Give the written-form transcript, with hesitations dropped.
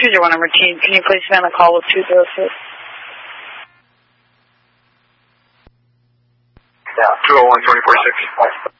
201 on routine. Can you please stay on the call with 206? Yeah. 201, 24-6.